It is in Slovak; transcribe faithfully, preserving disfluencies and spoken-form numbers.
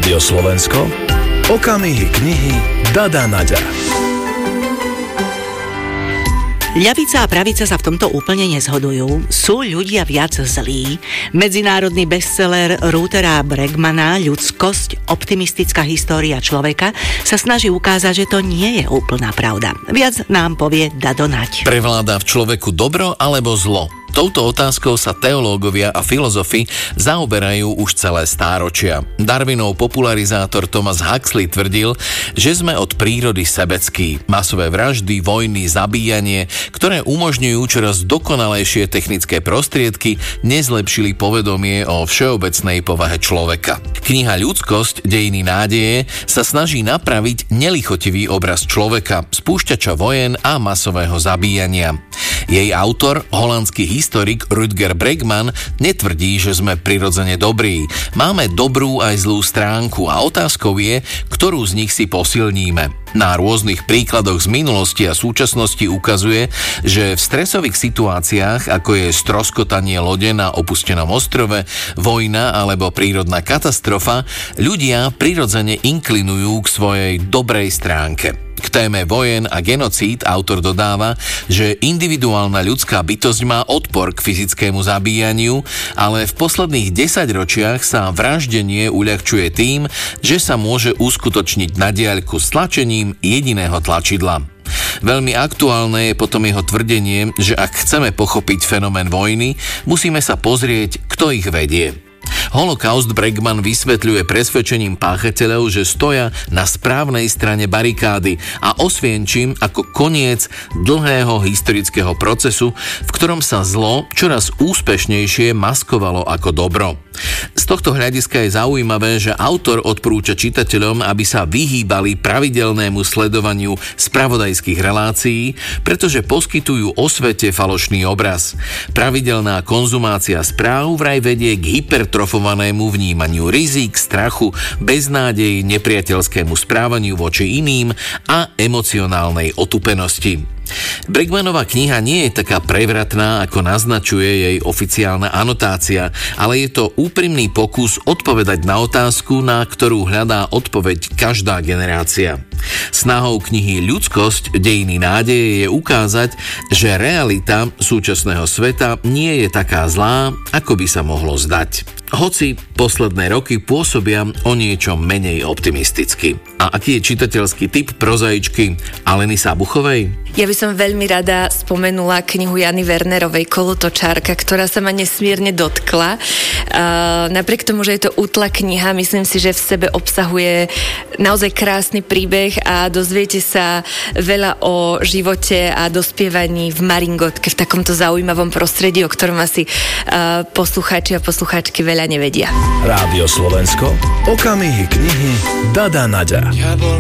Rádio Slovensko, okamihy knihy Dada Naďa. Ľavica a pravica sa v tomto úplne nezhodujú. Sú ľudia viac zlí. Medzinárodný bestseller Ruthera Bregmana Ľudskosť, optimistická história človeka sa snaží ukázať, že to nie je úplná pravda. Viac nám povie Dado Naď. Prevláda v človeku dobro alebo zlo? Touto otázkou sa teológovia a filozofi zaoberajú už celé stáročia. Darwinov popularizátor Thomas Huxley tvrdil, že sme od prírody sebeckí. Masové vraždy, vojny, zabíjanie, ktoré umožňujú čoraz dokonalejšie technické prostriedky, nezlepšili povedomie o všeobecnej povahe človeka. Kniha Ľudskosť, dejiny nádeje sa snaží napraviť nelichotivý obraz človeka, spúšťača vojen a masového zabíjania. Jej autor, holandský historik Rutger Bregman, netvrdí, že sme prirodzene dobrí. Máme dobrú aj zlú stránku a otázkou je, ktorú z nich si posilníme. Na rôznych príkladoch z minulosti a súčasnosti ukazuje, že v stresových situáciách, ako je stroskotanie lode na opustenom ostrove, vojna alebo prírodná katastrofa, ľudia prirodzene inklinujú k svojej dobrej stránke. K téme vojen a genocíd autor dodáva, že individuálna ľudská bytosť má odpor k fyzickému zabíjaniu, ale v posledných desaťročiach sa vraždenie uľahčuje tým, že sa môže uskutočniť na diaľku s tlačením jediného tlačidla. Veľmi aktuálne je potom jeho tvrdenie, že ak chceme pochopiť fenomén vojny, musíme sa pozrieť, kto ich vedie. Holokaust Bregman vysvetľuje presvedčením páchateľov, že stoja na správnej strane barikády a Osvienčim ako koniec dlhého historického procesu, v ktorom sa zlo čoraz úspešnejšie maskovalo ako dobro. Z tohto hľadiska je zaujímavé, že autor odporúča čitateľom, aby sa vyhýbali pravidelnému sledovaniu spravodajských relácií, pretože poskytujú o svete falošný obraz. Pravidelná konzumácia správ vraj vedie k hypertrofovanému vnímaniu rizík, strachu, beznádeji, nepriateľskému správaniu voči iným a emocionálnej otupenosti. Bregmanová kniha nie je taká prevratná, ako naznačuje jej oficiálna anotácia, ale je to úprimný pokus odpovedať na otázku, na ktorú hľadá odpoveď každá generácia. Snahou knihy Ľudskosť, dejiny nádeje je ukázať, že realita súčasného sveta nie je taká zlá, ako by sa mohlo zdať. Hoci posledné roky pôsobia o niečo menej optimisticky. A aký je čitateľský typ prozaičky Aleny Sabuchovej? Ja by som veľmi rada spomenula knihu Jany Wernerovej Kolotočárka, ktorá sa ma nesmierne dotkla. Uh, napriek tomu, že je to útla kniha, myslím si, že v sebe obsahuje naozaj krásny príbeh a dozviete sa veľa o živote a dospievaní v Maringotke, v takomto zaujímavom prostredí, o ktorom asi uh, poslucháči a poslucháčky veľa nevedia. Rádio Slovensko, okamihy knihy Dada Naďa. Ja bol